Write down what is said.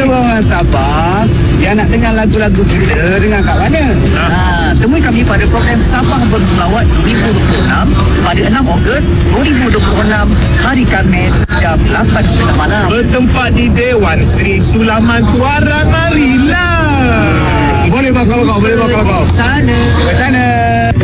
orang Sabah yang nak dengar lagu-lagu kita, dengar kat mana? Temui kami pada program Sabah Berselawat 2026 pada 6 Ogos 2026 hari Khamis jam 8.30 malam. Bertempat di Dewan Sri Sulaman Tuara Marilah. Boleh kau kalau kau. Sana. Ke sana.